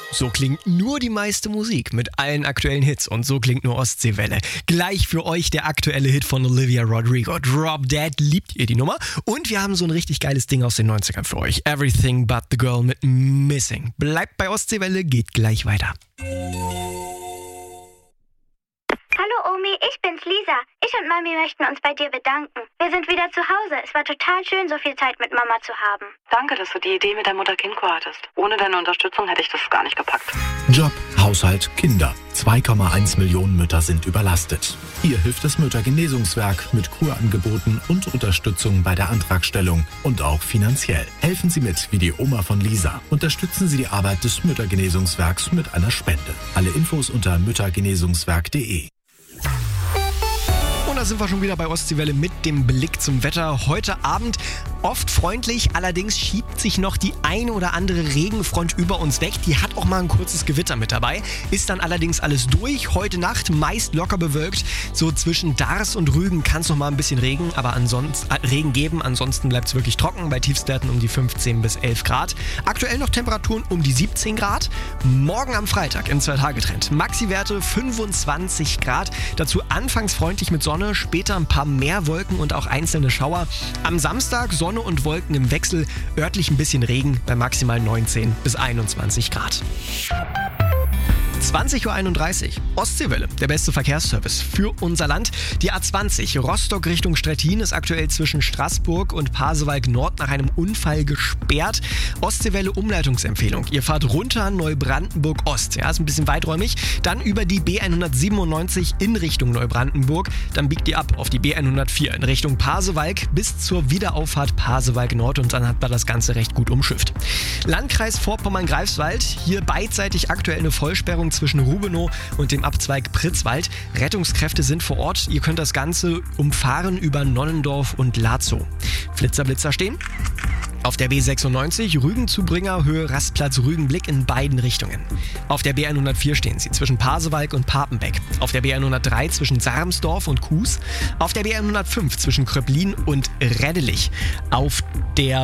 So klingt nur die meiste Musik mit allen aktuellen Hits und so klingt nur Ostseewelle. Gleich für euch der aktuelle Hit von Olivia Rodrigo. Drop Dead, liebt ihr die Nummer? Und wir haben so ein richtig geiles Ding aus den 90ern für euch. Everything But The Girl mit Missing. Bleibt bei Ostseewelle, geht gleich weiter. Hallo Omi, ich bin's Lisa. Ich und Mami möchten uns bei dir bedanken. Wir sind wieder zu Hause. Es war total schön, so viel Zeit mit Mama zu haben. Danke, dass du die Idee mit der Mutter-Kind-Kur hattest. Ohne deine Unterstützung hätte ich das gar nicht gepackt. Job, Haushalt, Kinder. 2,1 Millionen Mütter sind überlastet. Hier hilft das Müttergenesungswerk mit Kurangeboten und Unterstützung bei der Antragstellung und auch finanziell. Helfen Sie mit wie die Oma von Lisa. Unterstützen Sie die Arbeit des Müttergenesungswerks mit einer Spende. Alle Infos unter müttergenesungswerk.de. Und da sind wir schon wieder bei Ostseewelle mit dem Blick zum Wetter. Heute Abend oft freundlich, allerdings schiebt sich noch die eine oder andere Regenfront über uns weg. Die hat auch mal ein kurzes Gewitter mit dabei. Ist dann allerdings alles durch. Heute Nacht meist locker bewölkt. So zwischen Dars und Rügen kann es noch mal ein bisschen Regen geben. Ansonsten bleibt es wirklich trocken bei Tiefstwerten um die 15 bis 11 Grad. Aktuell noch Temperaturen um die 17 Grad. Morgen am Freitag im 2-Tage-Trend. Maxi-Werte 25 Grad. Dazu anfangs freundlich mit Sonne, später ein paar mehr Wolken und auch einzelne Schauer. Am Samstag Sonne und Wolken im Wechsel, örtlich ein bisschen Regen bei maximal 19 bis 21 Grad. 20.31 Uhr. Ostseewelle, der beste Verkehrsservice für unser Land. Die A20 Rostock Richtung Stettin ist aktuell zwischen Straßburg und Pasewalk Nord nach einem Unfall gesperrt. Ostseewelle Umleitungsempfehlung. Ihr fahrt runter Neubrandenburg Ost. Ja, ist ein bisschen weiträumig. Dann über die B197 in Richtung Neubrandenburg. Dann biegt ihr ab auf die B104 in Richtung Pasewalk bis zur Wiederauffahrt Pasewalk Nord und dann hat man das Ganze recht gut umschifft. Landkreis Vorpommern-Greifswald. Hier beidseitig aktuell eine Vollsperrung zwischen Rubenow und dem Abzweig Pritzwald. Rettungskräfte sind vor Ort. Ihr könnt das Ganze umfahren über Nonnendorf und Lazow. Blitzer stehen. Auf der B96 Rügen-Zubringer Höhe Rastplatz Rügenblick in beiden Richtungen. Auf der B104 stehen sie zwischen Pasewalk und Papenbeck. Auf der B103 zwischen Sarmsdorf und Kues. Auf der B105 zwischen Kröblin und Reddelich. Auf der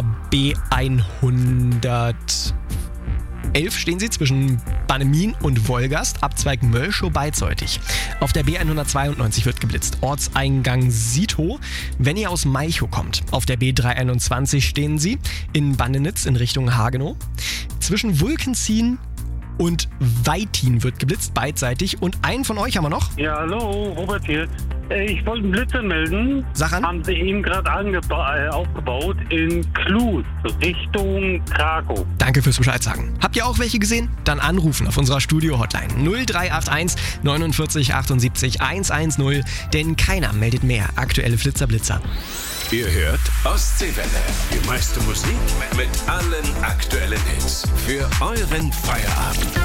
B111 stehen sie zwischen Bannemin und Wolgast, Abzweig Mölschow beidseitig. Auf der B192 wird geblitzt, Ortseingang Sito, wenn ihr aus Malchow kommt. Auf der B321 stehen sie in Bandenitz in Richtung Hagenow. Zwischen Wulkenzien und Weitin wird geblitzt, beidseitig. Und einen von euch haben wir noch. Ja, hallo, Robert hier. Ich wollte einen Blitzer melden. Sag an. Haben sie eben gerade aufgebaut in Klus, Richtung Krakow. Danke fürs Bescheid sagen. Habt ihr auch welche gesehen? Dann anrufen auf unserer Studio-Hotline 0381 49 78 110, denn keiner meldet mehr aktuelle Blitzer. Ihr hört Ostseewelle. Die meiste Musik mit allen aktuellen Hits. Für euren Feierabend.